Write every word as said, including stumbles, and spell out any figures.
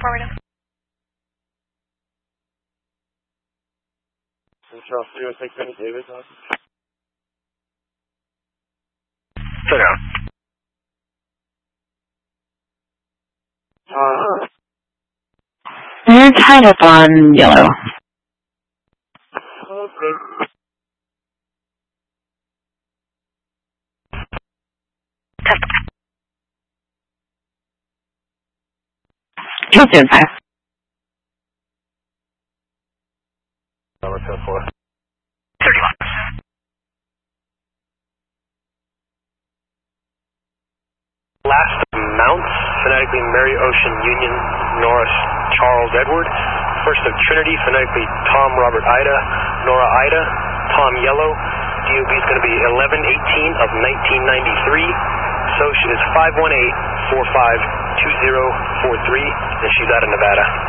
Informative. Central three oh six seven David. Sit down. Uh, You're tied up on yellow. okay. You'll do that. Number ten four. thirty-one. Last Mounts, phonetically Mary Ocean Union Norris Charles Edward. First of Trinity, phonetically Tom Robert Ida, Nora Ida, Tom Yellow. D O B is going to be eleven eighteen of nineteen ninety-three. Social is five one eight, four five two zero four three, and she's out of Nevada.